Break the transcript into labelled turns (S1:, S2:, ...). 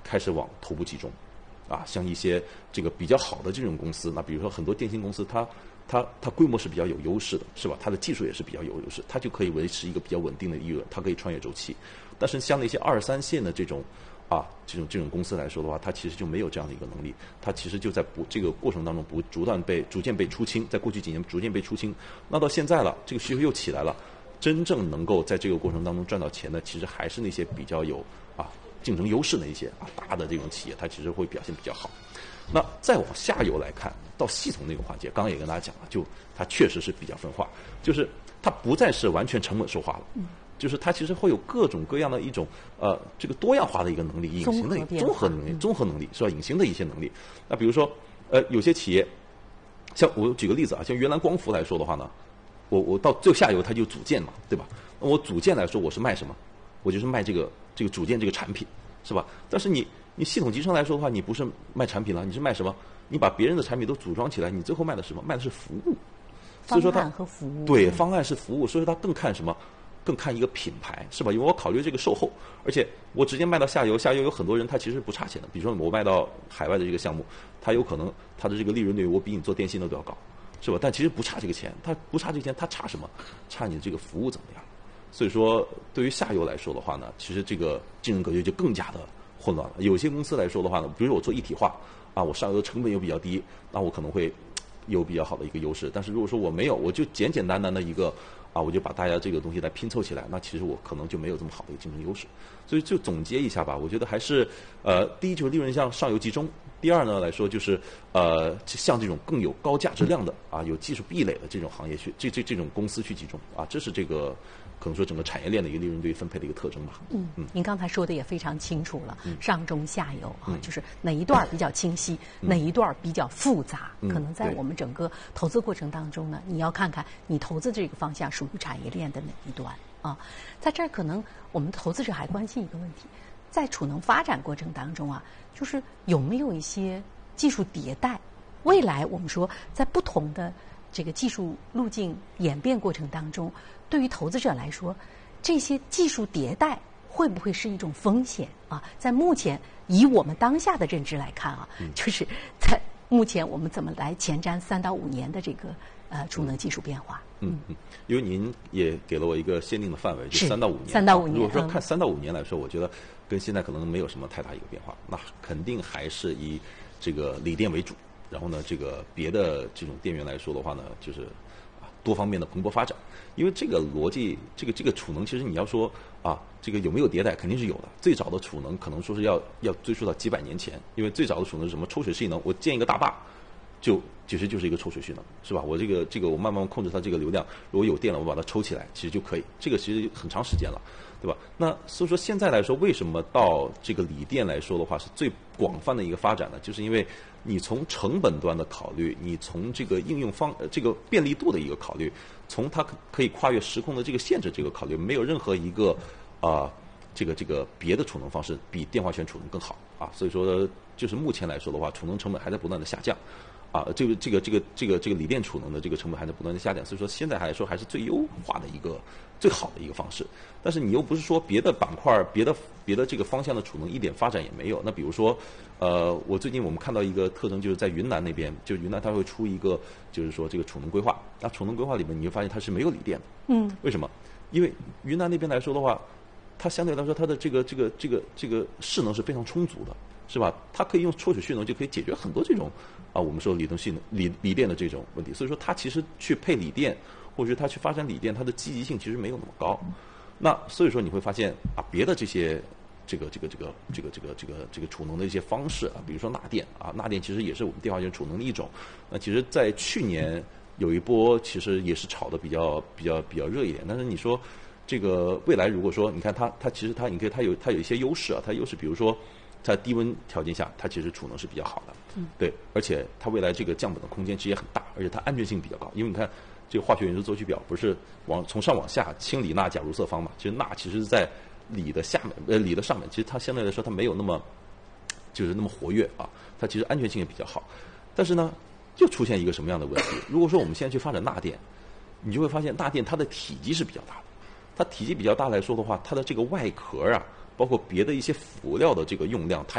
S1: 开始往头部集中，像一些这个比较好的这种公司，那比如说很多电信公司，它规模是比较有优势的，是吧？它的技术也是比较有优势，它就可以维持一个比较稳定的利润，它可以穿越周期。但是像那些2、3线的这种公司来说的话，它其实就没有这样的一个能力，它其实就在这个过程当中逐渐被出清，在过去几年逐渐被出清。那到现在了，这个需求又起来了，真正能够在这个过程当中赚到钱的，其实还是那些比较有竞争优势的一些大的这种企业，它其实会表现比较好。那再往下游来看，到系统那个环节，刚刚也跟大家讲了，就它确实是比较分化，就是它不再是完全成本说话了，就是它其实会有各种各样的一种这个多样化的一个能力，隐形的综合能力是吧？隐形的一些能力。那比如说有些企业，像我举个例子像原来光伏来说的话呢，我到最下游它就组件嘛，对吧？那我组件来说，我是卖什么？我就是卖这个组件这个产品，是吧？但是你系统集成来说的话，你不是卖产品了，你是卖什么？你把别人的产品都组装起来，你最后卖的是什么？卖的是服务。所以说它
S2: 方案和服务，
S1: 对，方案是服务，所以说它更看什么？更看一个品牌，是吧？因为我考虑这个售后，而且我直接卖到下游，下游有很多人他其实不差钱的。比如说我卖到海外的这个项目，他有可能他的这个利润率我比你做电信的都要高，是吧？但其实不差这个钱，他不差这个钱，他差什么？差你的这个服务怎么样？所以说，对于下游来说的话呢，其实这个竞争格局就更加的混乱了。有些公司来说的话呢，比如说我做一体化我上游的成本又比较低，那我可能会有比较好的一个优势。但是如果说我没有，我就简简单单的一个我就把大家这个东西来拼凑起来，那其实我可能就没有这么好的一个竞争优势。所以就总结一下吧，我觉得还是第一就是利润向上游集中，第二呢来说就是像这种更有高价值量的有技术壁垒的这种行业去这种公司去集中这是这个可能说整个产业链的一个利润率分配的一个特征吧。
S2: 您刚才说的也非常清楚了，上中下游就是哪一段比较清晰，哪一段比较复杂，可能在我们整个投资过程当中呢，你要看看你投资这个方向属于产业链的哪一端在这儿可能我们投资者还关心一个问题，在储能发展过程当中就是有没有一些技术迭代？未来我们说在不同的这个技术路径演变过程当中，对于投资者来说，这些技术迭代会不会是一种风险在目前以我们当下的认知来看就是在目前我们怎么来前瞻3到5年的这个储能技术变化？
S1: 因为您也给了我一个限定的范围，就3到5年。
S2: 3到5年。
S1: 如果说看3到5年来说，我觉得跟现在可能没有什么太大一个变化，那肯定还是以这个锂电为主。然后呢，这个别的这种电源来说的话呢，就是多方面的蓬勃发展。因为这个逻辑，这个储能，其实你要说这个有没有迭代，肯定是有的。最早的储能可能说是要追溯到几百年前，因为最早的储能是什么？抽水蓄能，我建一个大坝，其实就是一个抽水蓄能，是吧？我这个我慢慢控制它这个流量，如果有电了，我把它抽起来，其实就可以。这个其实很长时间了，对吧？那所以说现在来说，为什么到这个锂电来说的话是最广泛的一个发展呢？就是因为你从成本端的考虑，你从这个应用这个便利度的一个考虑，从它可以跨越时空的这个限制这个考虑，没有任何一个这个别的储能方式比电化圈储能更好所以说就是目前来说的话，储能成本还在不断的下降这个锂电储能的这个成本还在不断的下降，所以说现在来说还是最优化的一个最好的一个方式。但是你又不是说别的板块别的这个方向的储能一点发展也没有。那比如说我最近我们看到一个特征，就是在云南那边，就是云南它会出一个就是说这个储能规划，那储能规划里面你会发现它是没有锂电的。为什么？因为云南那边来说的话，它相对来说它的这个势能是非常充足的，是吧？它可以用抽水蓄能就可以解决很多这种我们说锂电的这种问题。所以说它其实去配锂电，或者是它去发展锂电，它的积极性其实没有那么高。那所以说你会发现别的这些这个储能的一些方式比如说钠电钠电其实也是我们电化圈储能的一种。那其实在去年有一波其实也是炒的比较热一点。但是你说这个未来如果说你看它其实你可以它有一些优势它优势比如说在低温条件下它其实储能是比较好的。对，而且它未来这个降本的空间其实也很大，而且它安全性比较高。因为你看这个化学元素周期表不是从上往下氢锂钠钾铷色方嘛，其实钠其实是在锂的下面锂的上面，其实它相对来说它没有那么就是那么活跃它其实安全性也比较好。但是呢就出现一个什么样的问题？如果说我们现在去发展钠电，你就会发现钠电它的体积是比较大的，它体积比较大来说的话，它的这个外壳包括别的一些辅料的这个用量，它